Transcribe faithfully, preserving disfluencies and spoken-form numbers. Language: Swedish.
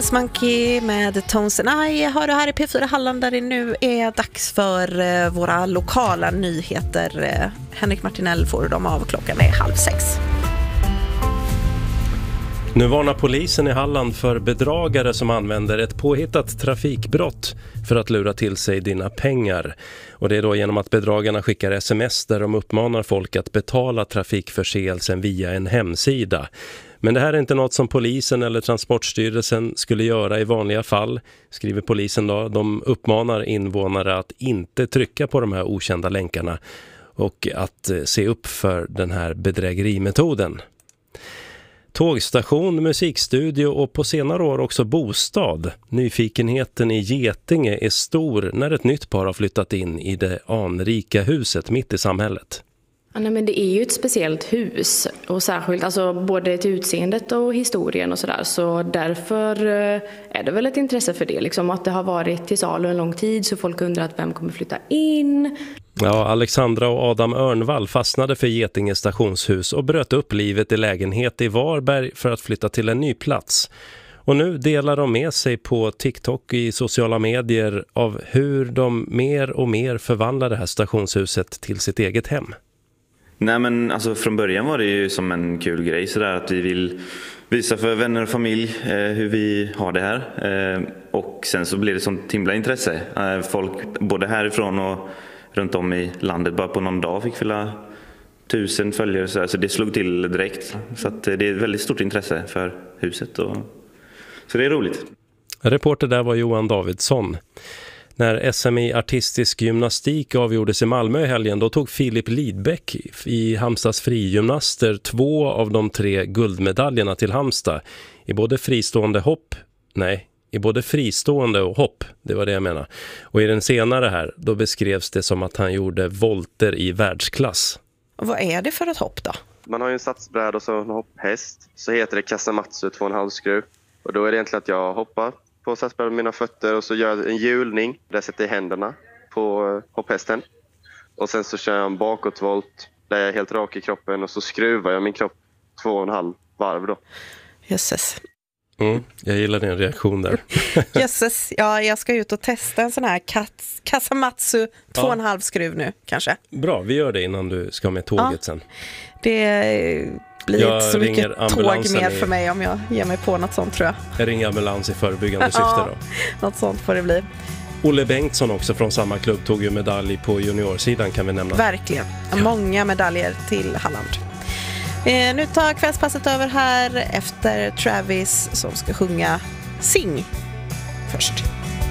Monkey med Tones and I har du här i P fyra Halland där det nu är dags för eh, våra lokala nyheter. Eh, Henrik Martinell får dem av klockan är halv sex. Nu varnar polisen i Halland för bedragare som använder ett påhittat trafikbrott för att lura till sig dina pengar. Och det är då genom att bedragarna skickar sms där de uppmanar folk att betala trafikförseelsen via en hemsida. Men det här är inte något som polisen eller Transportstyrelsen skulle göra i vanliga fall, skriver polisen då. De uppmanar invånare att inte trycka på de här okända länkarna och att se upp för den här bedrägerimetoden. Tågstation, musikstudio och på senare år också bostad. Nyfikenheten i Getinge är stor när ett nytt par har flyttat in i det anrika huset mitt i samhället. Ja, nej, men det är ju ett speciellt hus och särskilt alltså både till utseendet och historien och sådär. Så därför är det väl ett intresse för det. Liksom att det har varit till salu en lång tid så folk undrar att vem kommer flytta in. Ja, Alexandra och Adam Örnvall fastnade för Getinge stationshus och bröt upp livet i lägenhet i Varberg för att flytta till en ny plats. Och nu delar de med sig på TikTok och i sociala medier av hur de mer och mer förvandlar det här stationshuset till sitt eget hem. Nej men alltså från början var det ju som en kul grej sådär att vi vill visa för vänner och familj eh, hur vi har det här. Eh, och sen så blir det sånt himla intresse. Eh, folk både härifrån och runt om i landet bara på någon dag fick fylla tusen följare så, så det slog till direkt. Så att det är ett väldigt stort intresse för huset. Och, så det är roligt. Reporter där var Johan Davidsson. När S M i artistisk gymnastik avgjordes i Malmö i helgen, då tog Filip Lidbeck i Halmstads frigymnaster två av de tre guldmedaljerna till Halmstad. I både fristående hopp, nej, i både fristående och hopp, det var det jag menar. Och i den senare här, då beskrevs det som att han gjorde volter i världsklass. Och vad är det för ett hopp då? Man har ju en satsbräd och så en hopphäst. Så heter det Kasamatsu två och en halv skruv. Och då är det egentligen att jag hoppar på satsbrädan med mina fötter och så gör jag en hjulning där jag sätter händerna på hopphästen. Och sen så kör jag en bakåtvolt där jag är helt rak i kroppen och så skruvar jag min kropp två och en halv varv då. Jösses. Mm, jag gillar din reaktion där. Jösses, ja, jag ska ut och testa en sån här kat- Kasamatsu två och en halv skruv nu kanske. Bra, vi gör det innan du ska med tåget ja. sen. Det blir jag inte så mycket tåg mer i... för mig om jag ger mig på något sånt tror jag. Jag ringer ambulans i förebyggande syfte ja, då. Något sånt får det bli. Olle Bengtsson också från samma klubb tog ju medalj på juniorsidan kan vi nämna. Verkligen, ja. många medaljer till Halland. Eh, nu tar kvällspasset över här efter Travis som ska sjunga Sing först.